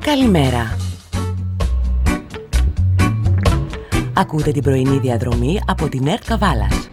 Καλημέρα. Ακούτε την πρωινή διαδρομή από την ΕΡΤ Καβάλας.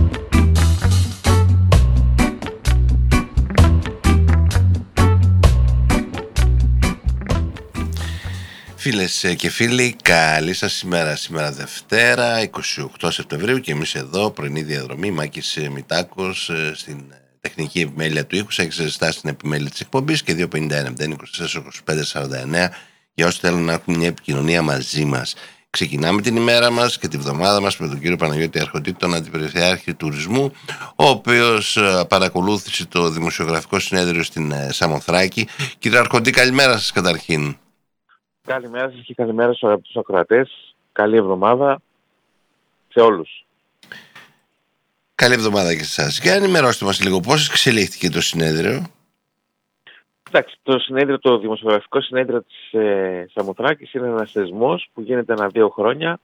Φίλες και φίλοι, καλή σας ημέρα. Σήμερα Δευτέρα, 28 Σεπτεμβρίου και εμείς εδώ, πρωινή διαδρομή, Μάκης Μητάκος στην τεχνική επιμέλεια του ήχου. Έχεις ζεστάσει στην επιμέλεια της εκπομπής και 251-024-25-49 για όσοι θέλουν να έχουν μια επικοινωνία μαζί μας. Ξεκινάμε την ημέρα μας και τη βδομάδα μας με τον κύριο Παναγιώτη Αρχοντή, τον Αντιπεριφερειάρχη Τουρισμού, ο οποίος παρακολούθησε το δημοσιογραφικό συνέδριο στην Σαμοθράκη. Κύριε Αρχοντή, καλημέρα σας καταρχήν. Καλημέρα σας και καλημέρα στους αγαπητούς ακροατές. Καλή εβδομάδα σε όλους. Καλή εβδομάδα και σε εσάς. Και ενημερώστε μας λίγο πώς εξελίχθηκε το συνέδριο. Εντάξει, το συνέδριο, το δημοσιογραφικό συνέδριο της Σαμοθράκης είναι ένας θεσμός που γίνεται ανά 2 χρόνια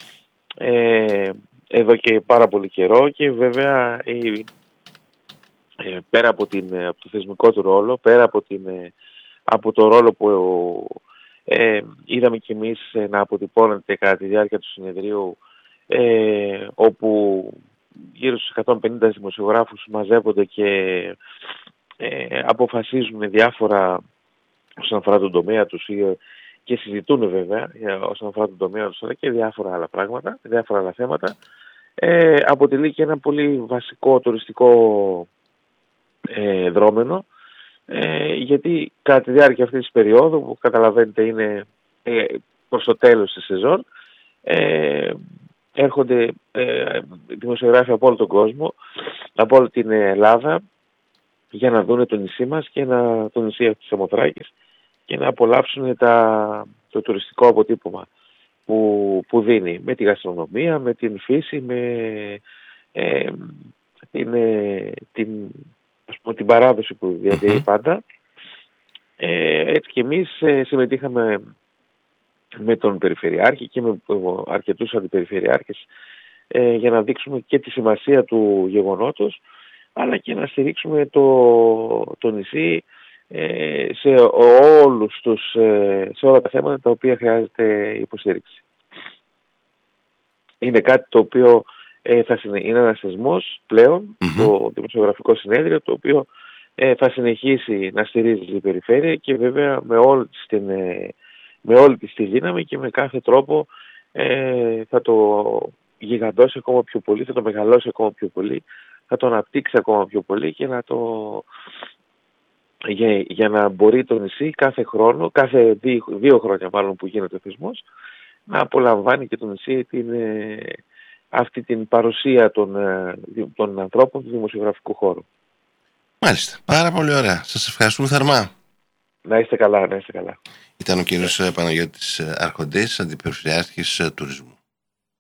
εδώ και πάρα πολύ καιρό και βέβαια πέρα από το θεσμικό του ρόλο, πέρα από το ρόλο που είδαμε κι εμείς να αποτυπώνεται κατά τη διάρκεια του συνεδρίου, όπου γύρω στους 150 δημοσιογράφους μαζεύονται και αποφασίζουν διάφορα όσον αφορά τον τομέα τους και συζητούν βέβαια όσον αφορά τον τομέα τους, αλλά και διάφορα άλλα πράγματα, διάφορα άλλα θέματα. Αποτελεί και ένα πολύ βασικό τουριστικό δρόμενο, γιατί κατά τη διάρκεια αυτής της περίοδου, που καταλαβαίνετε είναι προς το τέλος της σεζόν, έρχονται δημοσιογράφοι από όλο τον κόσμο, από όλη την Ελλάδα, για να δούνε το νησί μας και το νησί της Σαμοθράκης και να απολαύσουν το τουριστικό αποτύπωμα που δίνει, με τη γαστρονομία, με την φύση, με την παράδοση που διατηρεί πάντα. Έτσι και εμείς συμμετείχαμε με τον Περιφερειάρχη και με αρκετούς αντιπεριφερειάρχες για να δείξουμε και τη σημασία του γεγονότος, αλλά και να στηρίξουμε το νησί σε όλα τα θέματα τα οποία χρειάζεται υποστήριξη. Είναι κάτι το οποίο είναι ένας θεσμός πλέον, το δημοσιογραφικό συνέδριο, το οποίο θα συνεχίσει να στηρίζει την περιφέρεια και βέβαια με όλη της τη δύναμη και με κάθε τρόπο θα το γιγαντώσει ακόμα πιο πολύ, θα το μεγαλώσει ακόμα πιο πολύ, θα το αναπτύξει ακόμα πιο πολύ και για να μπορεί το νησί κάθε χρόνο, κάθε 2 χρόνια μάλλον που γίνεται ο θεσμός, να απολαμβάνει και το νησί αυτή την παρουσία των ανθρώπων του δημοσιογραφικού χώρου. Μάλιστα. Πάρα πολύ ωραία. Σας ευχαριστούμε θερμά. Να είστε καλά, να είστε καλά. Ήταν ο κύριος Παναγιώτης Αρχοντής, Αντιπεριφερειάρχης Τουρισμού.